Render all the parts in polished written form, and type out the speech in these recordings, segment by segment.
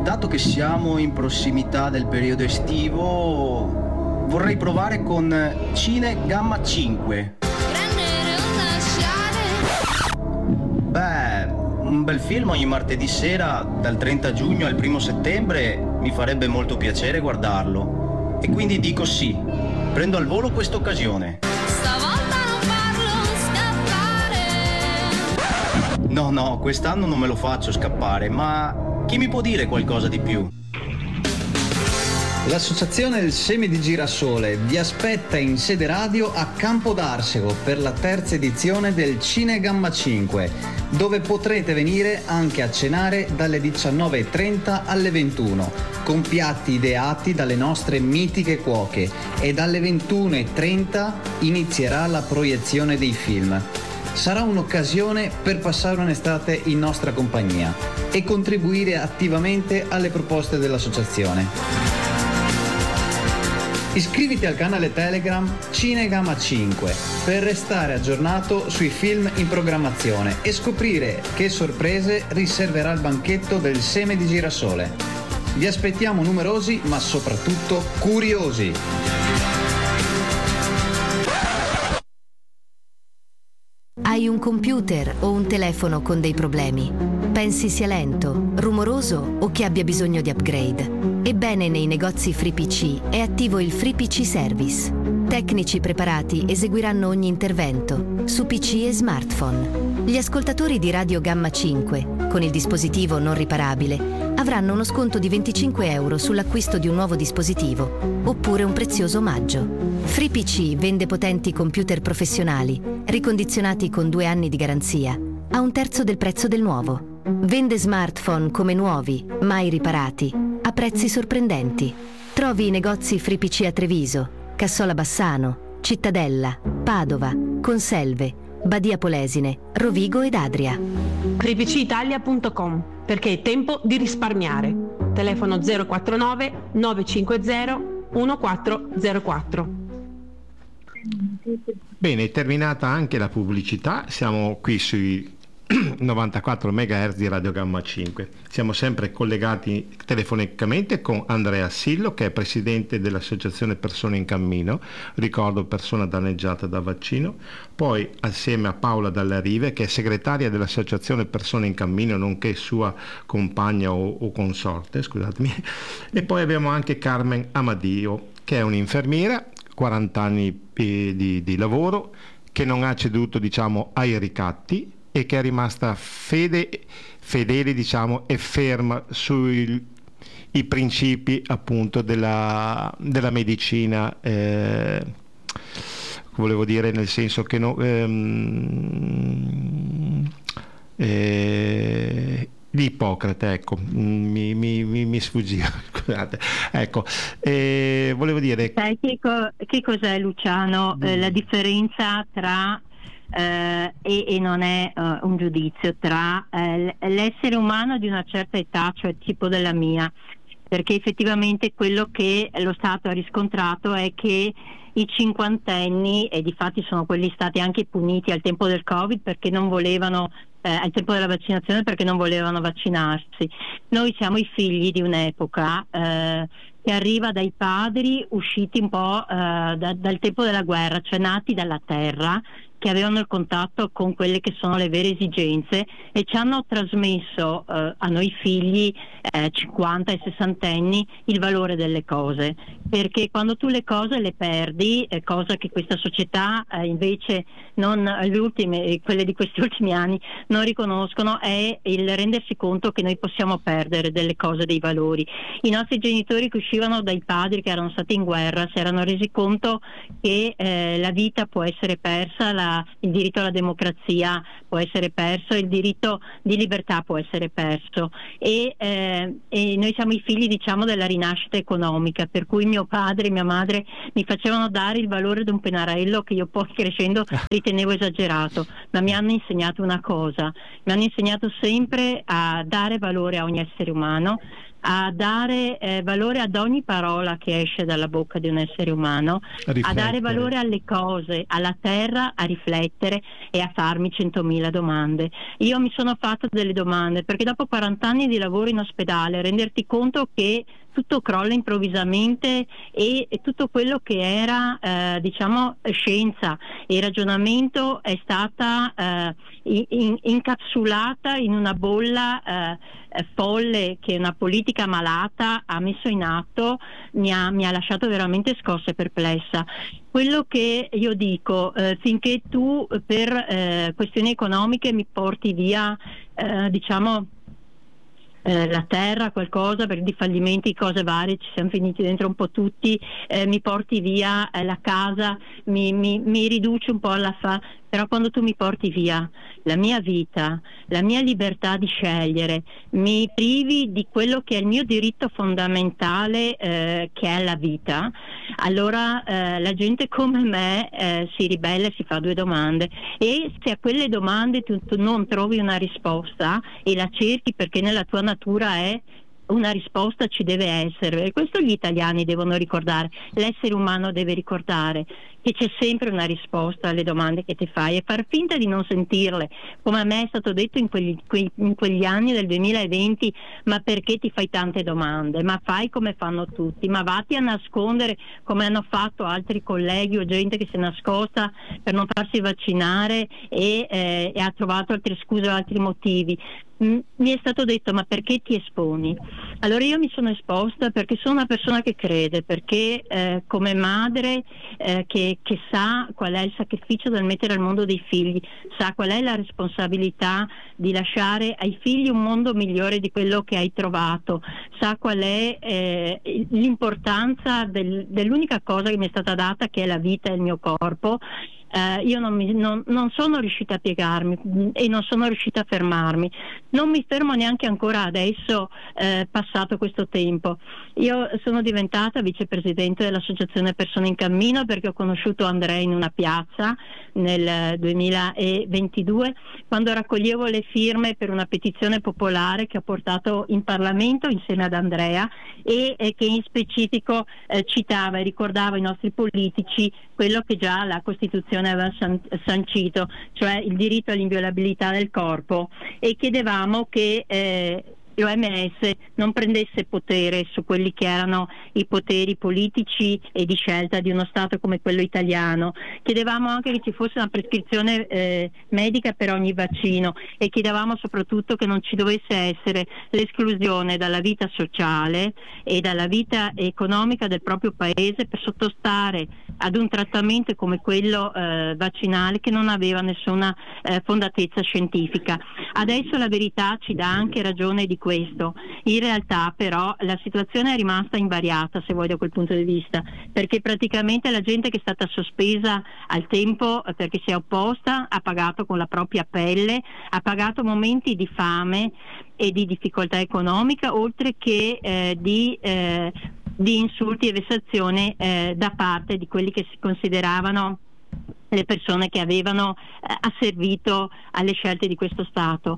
dato che siamo in prossimità del periodo estivo, vorrei provare con Cine Gamma 5. Beh, un bel film ogni martedì sera, dal 30 giugno al 1 settembre, mi farebbe molto piacere guardarlo. E quindi dico sì, prendo al volo questa occasione. Stavolta non farlo scappare. No, quest'anno non me lo faccio scappare, ma chi mi può dire qualcosa di più? L'Associazione del Seme di Girasole vi aspetta in sede radio a Campo d'Arsego per la terza edizione del Cine Gamma 5, dove potrete venire anche a cenare dalle 19:30 alle 21, con piatti ideati dalle nostre mitiche cuoche, e dalle 21:30 inizierà la proiezione dei film. Sarà un'occasione per passare un'estate in nostra compagnia e contribuire attivamente alle proposte dell'associazione. Iscriviti al canale Telegram Cinegamma 5 per restare aggiornato sui film in programmazione e scoprire che sorprese riserverà il banchetto del Seme di Girasole. Vi aspettiamo numerosi, ma soprattutto curiosi. Hai un computer o un telefono con dei problemi? Pensi sia lento, rumoroso o che abbia bisogno di upgrade? Ebbene, nei negozi FreePC è attivo il FreePC Service. Tecnici preparati eseguiranno ogni intervento su PC e smartphone. Gli ascoltatori di Radio Gamma 5, con il dispositivo non riparabile, avranno uno sconto di 25 euro sull'acquisto di un nuovo dispositivo, oppure un prezioso omaggio. FreePC vende potenti computer professionali, ricondizionati con 2 anni di garanzia, a un terzo del prezzo del nuovo. Vende smartphone come nuovi, mai riparati, a prezzi sorprendenti. Trovi i negozi FreePC a Treviso, Cassola Bassano, Cittadella, Padova, Conselve, Badia Polesine, Rovigo ed Adria. FreePCItalia.com, perché è tempo di risparmiare. Telefono 049 950 1404. Bene, è terminata anche la pubblicità, siamo qui sui 94 MHz di Radio Gamma 5. Siamo sempre collegati telefonicamente con Andrea Sillo, che è presidente dell'Associazione Persone in Cammino, ricordo persona danneggiata da vaccino, poi assieme a Paola Dalla Rive, che è segretaria dell'Associazione Persone in Cammino, nonché sua compagna o consorte, scusatemi, e poi abbiamo anche Carmen Amadio, che è un'infermiera, 40 anni di lavoro, che non ha ceduto, diciamo, ai ricatti e che è rimasta fedele, diciamo, e ferma sui principi, appunto, della medicina, volevo dire, nel senso che di Ippocrate, ecco, mi sfuggiva, scusate, ecco, volevo dire... Sai che cos'è, Luciano? La differenza tra e non è un giudizio, tra l'essere umano di una certa età, cioè tipo della mia, perché effettivamente quello che lo Stato ha riscontrato è che i cinquantenni, e difatti sono quelli stati anche puniti al tempo del Covid perché non volevano, al tempo della vaccinazione, perché non volevano vaccinarsi. Noi siamo i figli di un'epoca che arriva dai padri usciti un po' dal tempo della guerra, cioè nati dalla terra, che avevano il contatto con quelle che sono le vere esigenze e ci hanno trasmesso a noi figli 50 e 60 anni il valore delle cose, perché quando tu le cose le perdi, cosa che questa società invece quelle di questi ultimi anni non riconoscono, è il rendersi conto che noi possiamo perdere delle cose, dei valori. I nostri genitori che uscivano dai padri che erano stati in guerra si erano resi conto che la vita può essere persa, il diritto alla democrazia può essere perso, il diritto di libertà può essere perso, e noi siamo i figli, diciamo, della rinascita economica, per cui mio padre e mia madre mi facevano dare il valore di un pennarello che io poi crescendo ritenevo esagerato, ma mi hanno insegnato una cosa, mi hanno insegnato sempre a dare valore a ogni essere umano, a dare valore ad ogni parola che esce dalla bocca di un essere umano, a dare valore alle cose, alla terra, a riflettere e a farmi 100.000 domande. Io mi sono fatta delle domande, perché dopo 40 anni di lavoro in ospedale, renderti conto che tutto crolla improvvisamente e tutto quello che era scienza e ragionamento è stata incapsulata in una bolla folle che una politica malata ha messo in atto, mi ha lasciato veramente scossa e perplessa. Quello che io dico, finché tu per questioni economiche mi porti via la terra, qualcosa, per di fallimenti, cose varie, ci siamo finiti dentro un po' tutti, mi porti via la casa, mi riduci un po' però quando tu mi porti via la mia vita, la mia libertà di scegliere, mi privi di quello che è il mio diritto fondamentale, che è la vita, allora la gente come me si ribella e si fa due domande, e se a quelle domande tu non trovi una risposta e la cerchi perché nella tua natura è una risposta, ci deve essere, e questo gli italiani devono ricordare, l'essere umano deve ricordare che c'è sempre una risposta alle domande che ti fai, e far finta di non sentirle, come a me è stato detto in quegli anni del 2020, ma perché ti fai tante domande, ma fai come fanno tutti, ma vatti a nascondere come hanno fatto altri colleghi o gente che si è nascosta per non farsi vaccinare e ha trovato altre scuse o altri motivi. Mi è stato detto: ma perché ti esponi? Allora io mi sono esposta perché sono una persona che crede, perché come madre che sa qual è il sacrificio del mettere al mondo dei figli, sa qual è la responsabilità di lasciare ai figli un mondo migliore di quello che hai trovato, sa qual è l'importanza dell'unica cosa che mi è stata data, che è la vita e il mio corpo. Io non sono riuscita a piegarmi e non sono riuscita a fermarmi, non mi fermo neanche ancora adesso, passato questo tempo. Io sono diventata vicepresidente dell'associazione Persone in Cammino perché ho conosciuto Andrea in una piazza nel 2022, quando raccoglievo le firme per una petizione popolare che ho portato in Parlamento insieme ad Andrea e che in specifico citava e ricordava ai nostri politici quello che già la Costituzione aveva sancito, cioè il diritto all'inviolabilità del corpo, e chiedevamo che l'OMS non prendesse potere su quelli che erano i poteri politici e di scelta di uno Stato come quello italiano. Chiedevamo anche che ci fosse una prescrizione medica per ogni vaccino, e chiedevamo soprattutto che non ci dovesse essere l'esclusione dalla vita sociale e dalla vita economica del proprio paese per sottostare ad un trattamento come quello vaccinale che non aveva nessuna fondatezza scientifica. Adesso la verità ci dà anche ragione di questo. In realtà però la situazione è rimasta invariata, se vuoi, da quel punto di vista, perché praticamente la gente che è stata sospesa al tempo perché si è opposta ha pagato con la propria pelle, ha pagato momenti di fame e di difficoltà economica, oltre che di insulti e vessazione da parte di quelli che si consideravano le persone che avevano asservito alle scelte di questo Stato.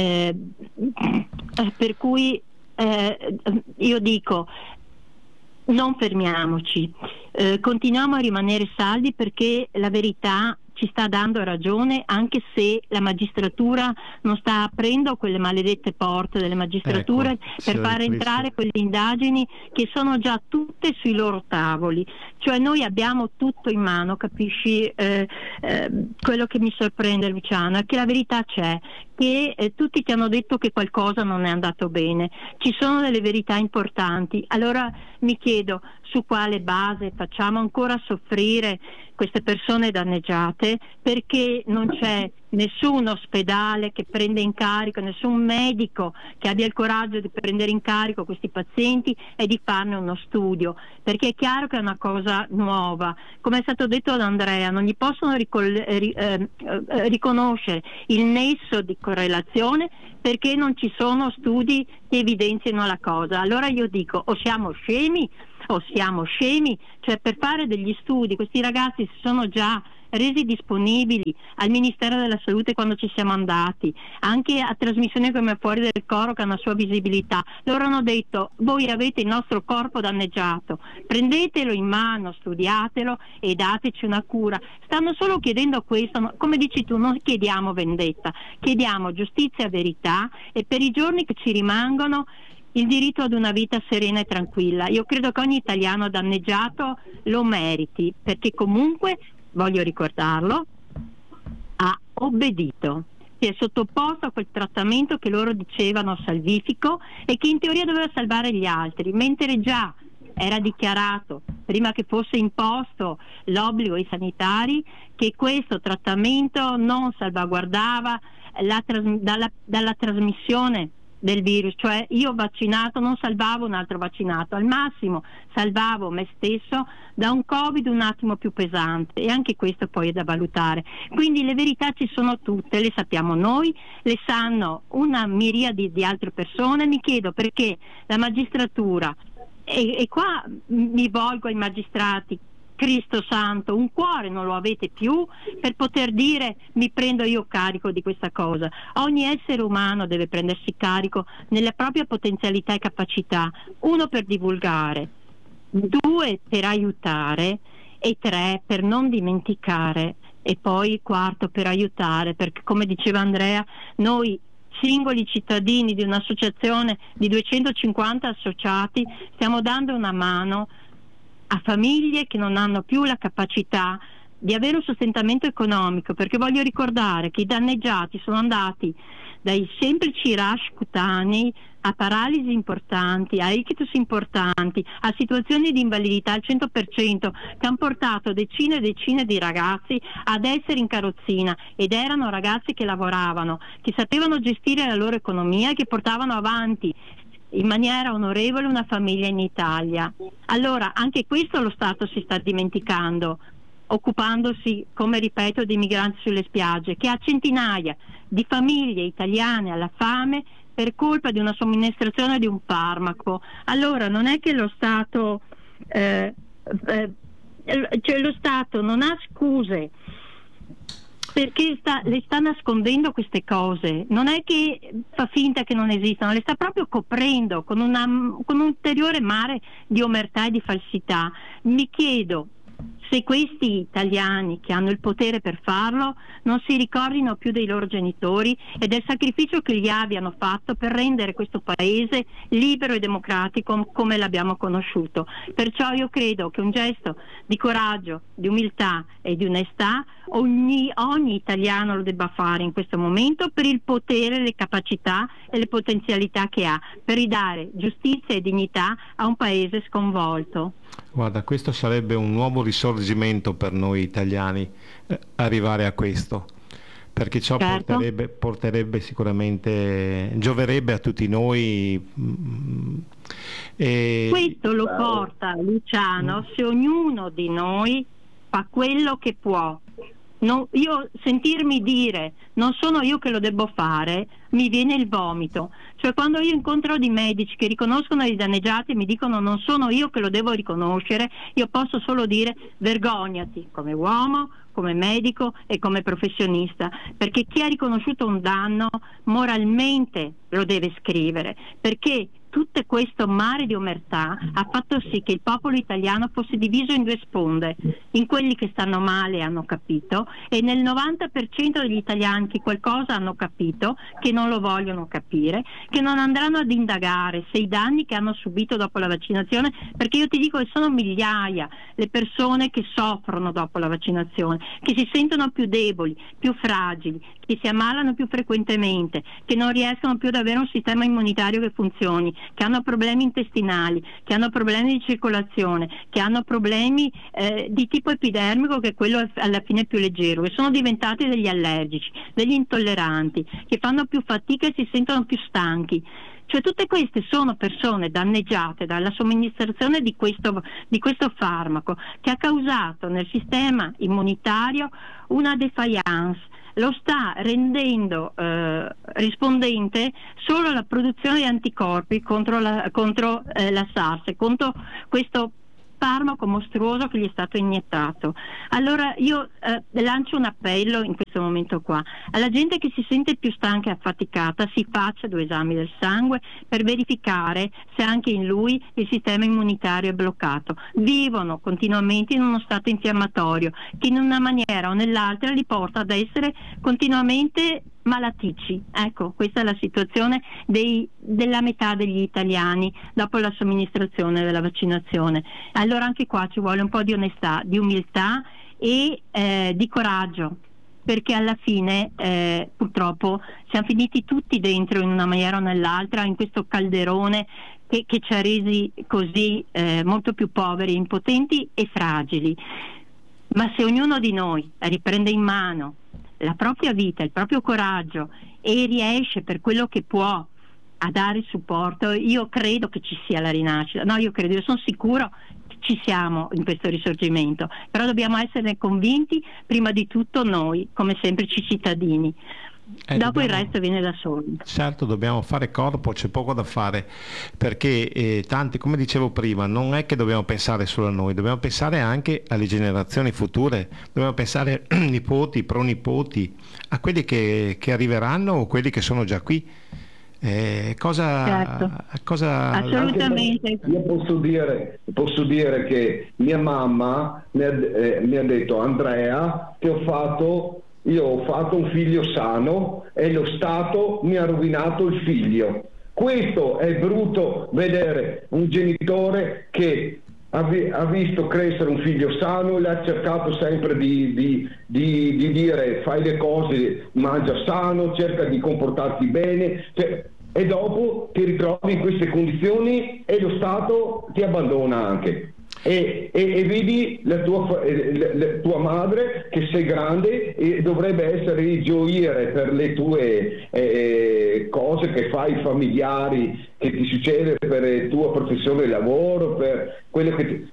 Per cui io dico: non fermiamoci, continuiamo a rimanere saldi, perché la verità ci sta dando ragione, anche se la magistratura non sta aprendo quelle maledette porte delle magistrature per far entrare quelle indagini che sono già tutte sui loro tavoli. Cioè noi abbiamo tutto in mano, capisci? Quello che mi sorprende, Luciano, è che la verità c'è, che tutti ti hanno detto che qualcosa non è andato bene, ci sono delle verità importanti. Allora mi chiedo: su quale base facciamo ancora soffrire queste persone danneggiate? Perché non c'è nessun ospedale che prende in carico, nessun medico che abbia il coraggio di prendere in carico questi pazienti e di farne uno studio, perché è chiaro che è una cosa nuova. Come è stato detto da Andrea, non gli possono riconoscere il nesso di correlazione perché non ci sono studi che evidenziano la cosa. Allora io dico: o siamo scemi, cioè per fare degli studi questi ragazzi si sono già resi disponibili al Ministero della Salute quando ci siamo andati, anche a trasmissioni come Fuori del Coro che hanno la sua visibilità. Loro hanno detto: voi avete il nostro corpo danneggiato, prendetelo in mano, studiatelo e dateci una cura. Stanno solo chiedendo questo, come dici tu, non chiediamo vendetta, chiediamo giustizia e verità, e per i giorni che ci rimangono il diritto ad una vita serena e tranquilla. Io credo che ogni italiano danneggiato lo meriti, perché comunque, voglio ricordarlo, ha obbedito, si è sottoposto a quel trattamento che loro dicevano salvifico e che in teoria doveva salvare gli altri, mentre già era dichiarato, prima che fosse imposto l'obbligo ai sanitari, che questo trattamento non salvaguardava dalla trasmissione del virus. Cioè, io vaccinato non salvavo un altro vaccinato, al massimo salvavo me stesso da un Covid un attimo più pesante, e anche questo poi è da valutare. Quindi le verità ci sono tutte, le sappiamo noi, le sanno una miriade di altre persone. Mi chiedo perché la magistratura, e qua mi volgo ai magistrati, Cristo santo, un cuore non lo avete più per poter dire: mi prendo io carico di questa cosa. Ogni essere umano deve prendersi carico nella propria potenzialità e capacità, 1 per divulgare, 2 per aiutare, e 3 per non dimenticare, e poi 4 per aiutare, perché come diceva Andrea, noi singoli cittadini di un'associazione di 250 associati stiamo dando una mano a famiglie che non hanno più la capacità di avere un sostentamento economico, perché voglio ricordare che i danneggiati sono andati dai semplici rash cutanei a paralisi importanti, a ictus importanti, a situazioni di invalidità al 100%, che hanno portato decine e decine di ragazzi ad essere in carrozzina, ed erano ragazzi che lavoravano, che sapevano gestire la loro economia e che portavano avanti in maniera onorevole una famiglia in Italia. Allora anche questo lo Stato si sta dimenticando, occupandosi, come ripeto, di migranti sulle spiagge, che ha centinaia di famiglie italiane alla fame per colpa di una somministrazione di un farmaco. Allora non è che lo Stato cioè lo Stato non ha scuse, perché le sta nascondendo queste cose, non è che fa finta che non esistano, le sta proprio coprendo con un ulteriore mare di omertà e di falsità. Mi chiedo se questi italiani che hanno il potere per farlo non si ricordino più dei loro genitori e del sacrificio che gli abbiano fatto per rendere questo paese libero e democratico come l'abbiamo conosciuto. Perciò io credo che un gesto di coraggio, di umiltà e di onestà ogni italiano lo debba fare in questo momento, per il potere, le capacità e le potenzialità che ha, per ridare giustizia e dignità a un paese sconvolto. Guarda, questo sarebbe un nuovo risorgimento per noi italiani, arrivare a questo, perché ciò certo. porterebbe sicuramente, gioverebbe a tutti noi. Questo lo porta, Luciano, se ognuno di noi fa quello che può. Io sentirmi dire non sono io che lo devo fare, mi viene il vomito. Cioè, quando io incontro dei medici che riconoscono i danneggiati e mi dicono non sono io che lo devo riconoscere, io posso solo dire vergognati come uomo, come medico e come professionista, perché chi ha riconosciuto un danno moralmente lo deve scrivere, perché tutto questo mare di omertà ha fatto sì che il popolo italiano fosse diviso in 2 sponde, in quelli che stanno male hanno capito, e nel 90% degli italiani che qualcosa hanno capito, che non lo vogliono capire, che non andranno ad indagare se i danni che hanno subito dopo la vaccinazione, perché io ti dico che sono migliaia le persone che soffrono dopo la vaccinazione, che si sentono più deboli, più fragili, che si ammalano più frequentemente, che non riescono più ad avere un sistema immunitario che funzioni, che hanno problemi intestinali, che hanno problemi di circolazione, che hanno problemi di tipo epidermico, che è quello alla fine più leggero, che sono diventati degli allergici, degli intolleranti, che fanno più fatica e si sentono più stanchi. Cioè tutte queste sono persone danneggiate dalla somministrazione di questo farmaco, che ha causato nel sistema immunitario una defiance, lo sta rendendo rispondente solo alla produzione di anticorpi contro la SARS, contro questo farmaco mostruoso che gli è stato iniettato. Allora io lancio un appello in questo momento qua alla gente che si sente più stanca e affaticata: si faccia 2 esami del sangue per verificare se anche in lui il sistema immunitario è bloccato. Vivono continuamente in uno stato infiammatorio che in una maniera o nell'altra li porta ad essere continuamente malaticci. Ecco, questa è la situazione della metà degli italiani dopo la somministrazione della vaccinazione. Allora anche qua ci vuole un po' di onestà, di umiltà e di coraggio, perché alla fine purtroppo siamo finiti tutti dentro in una maniera o nell'altra in questo calderone che ci ha resi così molto più poveri, impotenti e fragili. Ma se ognuno di noi riprende in mano la propria vita, il proprio coraggio e riesce per quello che può a dare supporto, io credo che ci sia la rinascita. Io sono sicuro che ci siamo in questo risorgimento, però dobbiamo esserne convinti prima di tutto noi, come semplici cittadini. Dopo il resto viene da soli. Certo, dobbiamo fare corpo, c'è poco da fare, perché tanti, come dicevo prima, non è che dobbiamo pensare solo a noi, dobbiamo pensare anche alle generazioni future, dobbiamo pensare ai nipoti, pronipoti, a quelli che arriveranno o quelli che sono già qui. Certo. Assolutamente. Io posso dire che mia mamma mi ha detto: Andrea, io ho fatto un figlio sano e lo Stato mi ha rovinato il figlio. Questo è brutto, vedere un genitore che ha visto crescere un figlio sano e l'ha cercato sempre di dire: fai le cose, mangia sano, cerca di comportarti bene, e dopo ti ritrovi in queste condizioni e lo Stato ti abbandona anche. E vedi la tua madre che sei grande e dovrebbe essere gioire per le tue cose che fai familiari, che ti succede per la tua professione di lavoro, per quello che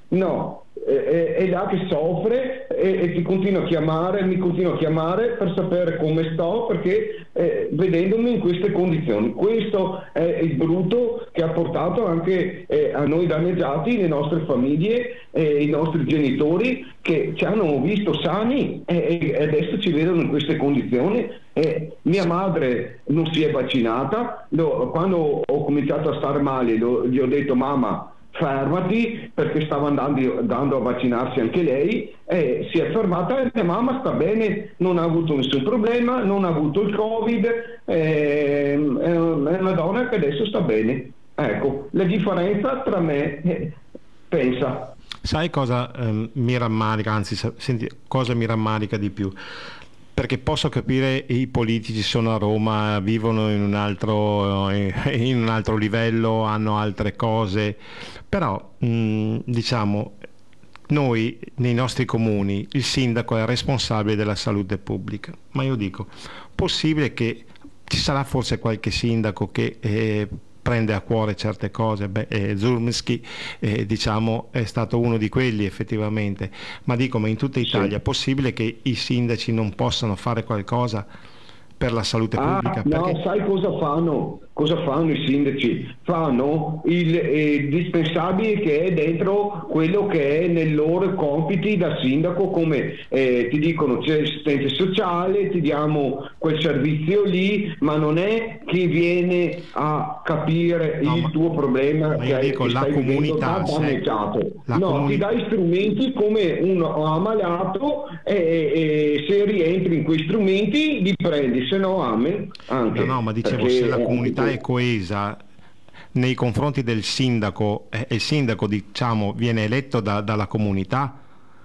è là che soffre e ti continua a chiamare, mi continua a chiamare per sapere come sto, perché vedendomi in queste condizioni. Questo è il brutto che ha portato anche a noi danneggiati, le nostre famiglie, i nostri genitori che ci hanno visto sani e adesso ci vedono in queste condizioni. Mia madre non si è vaccinata, quando ho cominciato a stare male gli ho detto: mamma, fermati, perché stava andando a vaccinarsi anche lei, si è fermata e mia mamma sta bene, non ha avuto nessun problema, non ha avuto il Covid, è una donna che adesso sta bene. Ecco, la differenza tra me, pensa. Sai cosa mi rammarica, anzi senti, cosa mi rammarica di più? Perché posso capire, i politici sono a Roma, vivono in un altro livello, hanno altre cose, però diciamo, noi nei nostri comuni il sindaco è responsabile della salute pubblica, ma io dico, possibile che ci sarà forse qualche sindaco che prende a cuore certe cose? Zulmski diciamo è stato uno di quelli effettivamente, ma dico, ma in tutta Italia è possibile che i sindaci non possano fare qualcosa per la salute pubblica? No, sai cosa fanno? Cosa fanno i sindaci? Fanno il dispensabile che è dentro quello che è nei loro compiti da sindaco, come ti dicono c'è assistenza sociale, ti diamo quel servizio lì, ma non è che viene a capire il tuo problema, che dico, la comunità ti dai strumenti come uno ammalato e se rientri in quei strumenti li prendi, se no amen anche. No, ma dicevo, se la comunità è coesa nei confronti del sindaco, il sindaco diciamo viene eletto dalla comunità,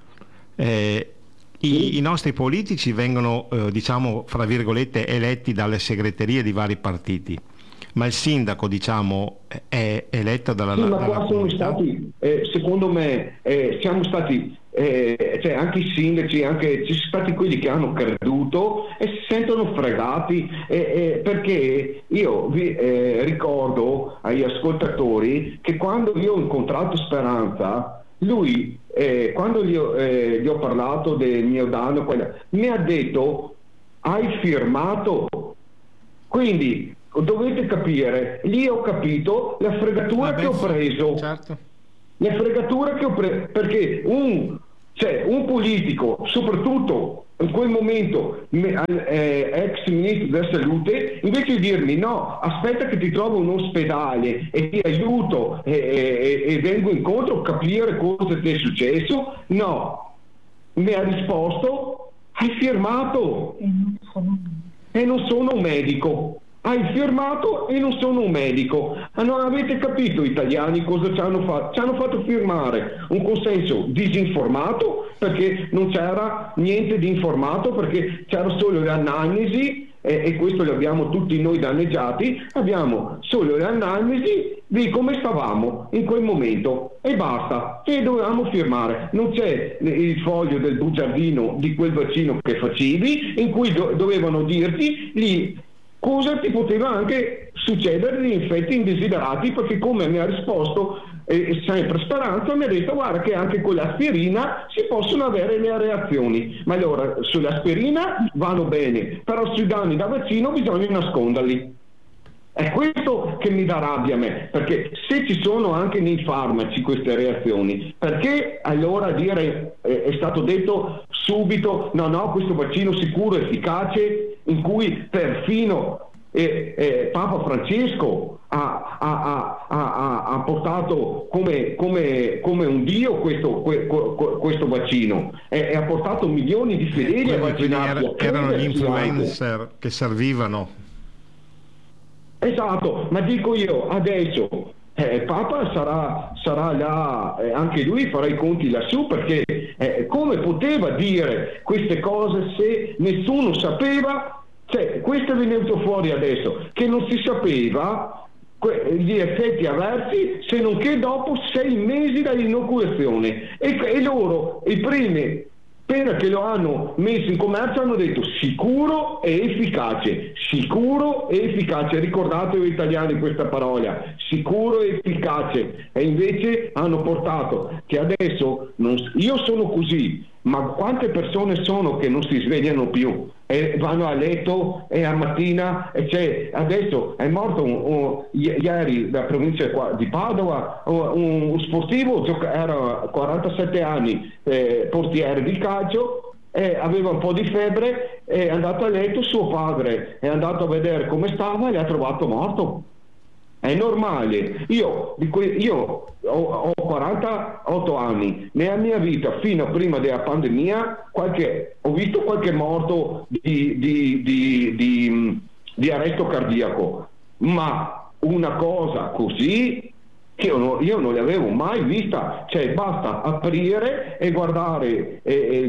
i nostri politici vengono diciamo fra virgolette eletti dalle segreterie di vari partiti, ma il sindaco diciamo è eletto dalla qua sono comunità. Stati, secondo me siamo stati cioè anche i sindaci, ci sono stati quelli che hanno creduto e si sentono fregati, perché io vi ricordo agli ascoltatori che quando io ho incontrato Speranza, lui quando gli ho parlato del mio danno, mi ha detto: hai firmato? Quindi dovete capire, lì ho capito la fregatura che ho preso. Certo. le fregature che perché un politico, soprattutto in quel momento ex ministro della salute, invece di dirmi no, aspetta che ti trovo un ospedale e ti aiuto e vengo incontro a capire cosa ti è successo, no, mi ha risposto: hai firmato e non sono un medico. Hai firmato e non sono un medico. Non avete capito, italiani, cosa ci hanno fatto? Ci hanno fatto firmare un consenso disinformato, perché non c'era niente di informato, perché c'era solo l'analisi, e questo lo abbiamo tutti noi danneggiati, abbiamo solo l'analisi di come stavamo in quel momento e basta, e dovevamo firmare. Non c'è il foglio del bugiardino di quel vaccino che facevi, in cui dovevano dirti lì cosa ti poteva anche succedere di infetti indesiderati, perché come mi ha risposto sempre Speranza, mi ha detto: guarda che anche con l'aspirina si possono avere le reazioni. Ma allora sull'aspirina vanno bene, però sui danni da vaccino bisogna nasconderli. È questo che mi dà rabbia a me, perché se ci sono anche nei farmaci queste reazioni, perché allora dire è stato detto subito no, questo vaccino sicuro, efficace, in cui perfino Papa Francesco ha portato come un dio questo vaccino, e ha portato milioni di fedeli a vaccinarsi. Erano gli influencer che servivano. Esatto, ma dico io adesso Papa sarà là, anche lui farà i conti lassù, perché come poteva dire queste cose se nessuno sapeva? Cioè, questo è venuto fuori adesso, che non si sapeva gli effetti avversi, se non che dopo 6 mesi dall'inoculazione, e loro i primi, appena che lo hanno messo in commercio, hanno detto sicuro e efficace, ricordatevi italiani questa parola, sicuro e efficace, e invece hanno portato che adesso io sono così, ma quante persone sono che non si svegliano più e vanno a letto e a mattina, e adesso è morto ieri da provincia di Padova un sportivo, era 47 anni, portiere di calcio, aveva un po' di febbre, è andato a letto, suo padre è andato a vedere come stava e l'ha trovato morto. È normale. Io ho 48 anni, nella mia vita fino a prima della pandemia ho visto qualche morto di arresto cardiaco, ma una cosa così che io non l'avevo mai vista. Cioè, basta aprire e guardare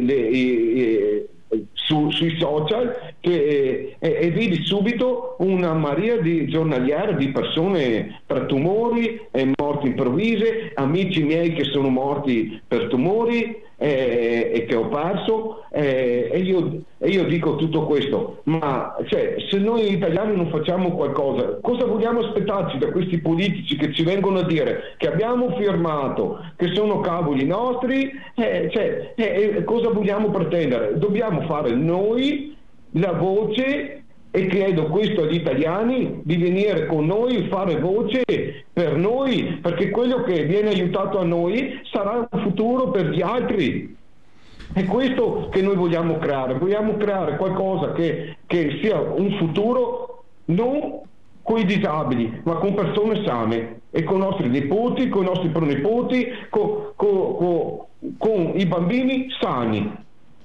sui social e vedi subito una marea di giornaliere di persone per tumori e morti improvvise, amici miei che sono morti per tumori e che ho perso, e io dico tutto questo, ma se noi italiani non facciamo qualcosa, cosa vogliamo aspettarci da questi politici che ci vengono a dire che abbiamo firmato, che sono cavoli nostri? Cosa vogliamo pretendere? Dobbiamo fare noi la voce, e chiedo questo agli italiani, di venire con noi, fare voce per noi, perché quello che viene aiutato a noi sarà un futuro per gli altri. È questo che noi vogliamo creare qualcosa che sia un futuro non con i disabili, ma con persone sane, e con i nostri nipoti, con i nostri pronipoti, con i bambini sani.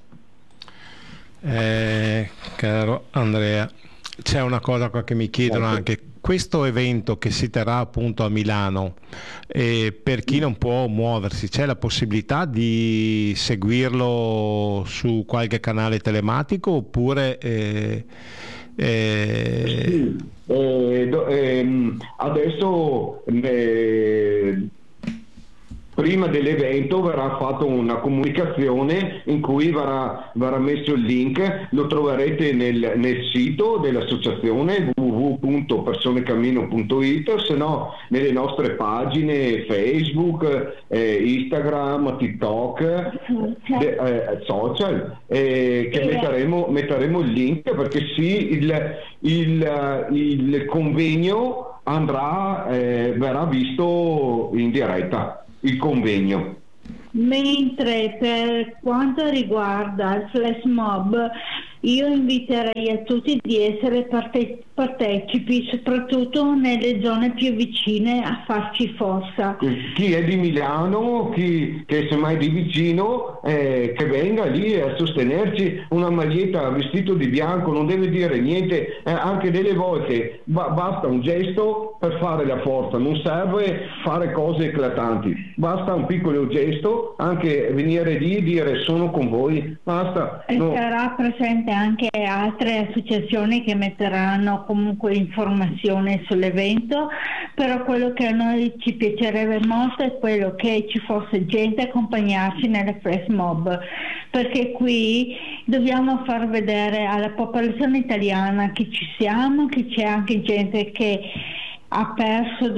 Caro Andrea, c'è una cosa qua che mi chiedono anche: questo evento che si terrà appunto a Milano, per chi non può muoversi, c'è la possibilità di seguirlo su qualche canale telematico oppure sì, adesso prima dell'evento verrà fatta una comunicazione in cui verrà messo il link, lo troverete nel sito dell'associazione www.personecammino.it, se no nelle nostre pagine Facebook, Instagram, TikTok, social, che metteremo il link, perché sì, il convegno verrà visto in diretta il convegno. Mentre per quanto riguarda il flash mob, io inviterei a tutti di essere partecipi, soprattutto nelle zone più vicine, a farci forza. Chi è di Milano, che semmai di vicino, che venga lì a sostenerci. Una maglietta, vestito di bianco, non deve dire niente, anche delle volte basta un gesto per fare la forza, non serve fare cose eclatanti, basta un piccolo gesto, anche venire lì e dire sono con voi, basta. E sarà presente anche altre associazioni che metteranno comunque informazioni sull'evento, però quello che a noi ci piacerebbe molto è quello che ci fosse gente a accompagnarci nelle flash mob, perché qui dobbiamo far vedere alla popolazione italiana che ci siamo, che c'è anche gente che ha perso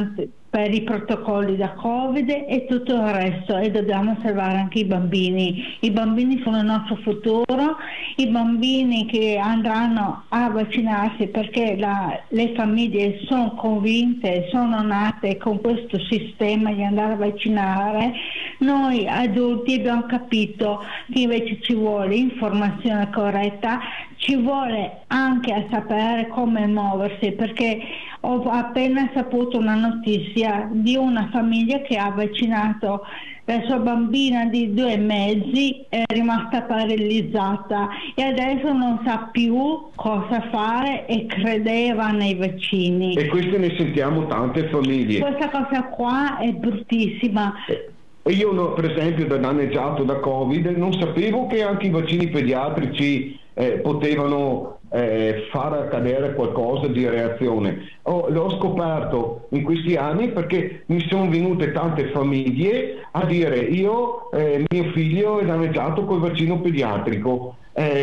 per i protocolli da Covid e tutto il resto, e dobbiamo salvare anche i bambini. I bambini sono il nostro futuro, i bambini che andranno a vaccinarsi perché le famiglie sono convinte, sono nate con questo sistema di andare a vaccinare. Noi adulti abbiamo capito che invece ci vuole informazione corretta, ci vuole anche a sapere come muoversi, perché ho appena saputo una notizia di una famiglia che ha vaccinato la sua bambina di 2 mesi, è rimasta paralizzata e adesso non sa più cosa fare e credeva nei vaccini. E queste ne sentiamo tante famiglie. Questa cosa qua è bruttissima. E io per esempio, da danneggiato da Covid, non sapevo che anche i vaccini pediatrici potevano far accadere qualcosa di reazione. L'ho scoperto in questi anni perché mi sono venute tante famiglie a dire mio figlio è danneggiato col vaccino pediatrico.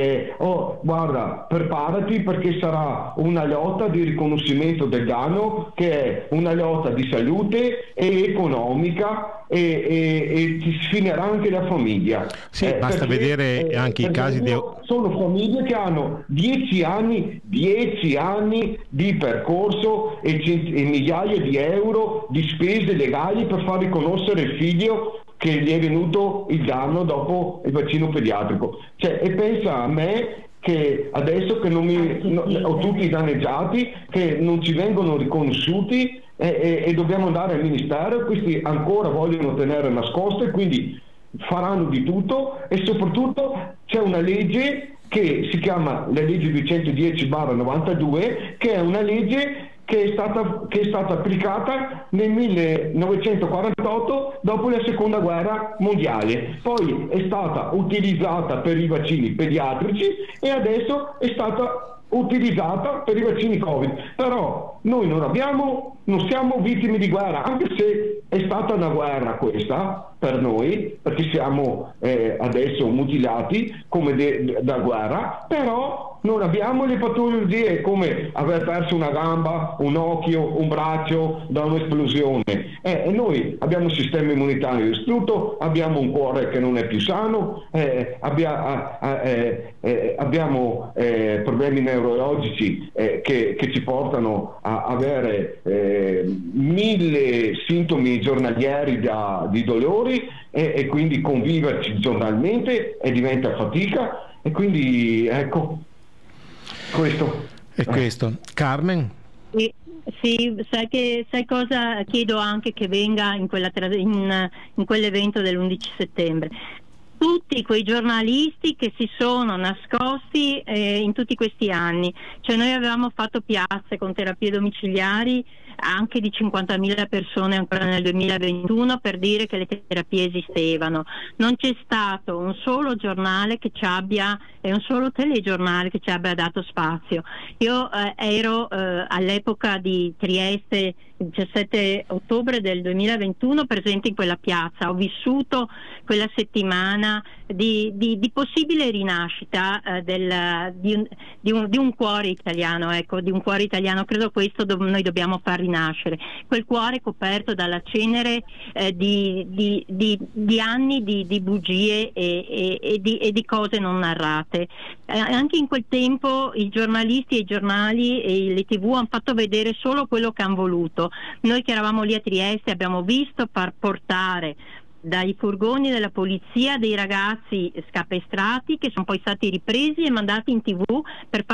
Guarda, preparati perché sarà una lotta di riconoscimento del danno, che è una lotta di salute e economica, e ti sfinerà anche la famiglia. Sì, basta vedere anche i casi sono famiglie che hanno 10 anni di percorso e migliaia di euro di spese legali per far riconoscere il figlio che gli è venuto il danno dopo il vaccino pediatrico. E pensa a me che adesso che ho tutti i danneggiati che non ci vengono riconosciuti e dobbiamo andare al ministero, questi ancora vogliono tenere nascosto e quindi faranno di tutto, e soprattutto c'è una legge che si chiama la legge 210/92, che è una legge che è stata applicata nel 1948 dopo la seconda guerra mondiale, poi è stata utilizzata per i vaccini pediatrici e adesso è stata utilizzata per i vaccini Covid. Però noi non siamo vittime di guerra, anche se è stata una guerra questa per noi, perché siamo adesso mutilati come da guerra, però non abbiamo le patologie come aver perso una gamba, un occhio, un braccio da un'esplosione. Noi abbiamo un sistema immunitario distrutto, abbiamo un cuore che non è più sano, abbiamo problemi neurologici che ci portano a avere 1000 sintomi giornalieri di dolori, e quindi conviverci giornalmente e diventa fatica, e quindi ecco questo. E questo. Carmen? Sì, sai cosa chiedo anche che venga in quell'evento dell'11 settembre? Tutti quei giornalisti che si sono nascosti in tutti questi anni. Noi avevamo fatto piazze con terapie domiciliari anche di 50.000 persone ancora nel 2021 per dire che le terapie esistevano. Non c'è stato un solo giornale che ci abbia, e un solo telegiornale che ci abbia dato spazio. Io ero all'epoca di Trieste, il 17 ottobre del 2021, presente in quella piazza. Ho vissuto quella settimana di possibile rinascita di un cuore italiano, ecco, di un cuore italiano. Credo questo noi dobbiamo far rinascere. Quel cuore coperto dalla cenere di anni di bugie e di cose non narrate. Anche in quel tempo i giornalisti e i giornali e le TV hanno fatto vedere solo quello che hanno voluto. Noi che eravamo lì a Trieste abbiamo visto portare dai furgoni della polizia dei ragazzi scapestrati che sono poi stati ripresi e mandati in TV per far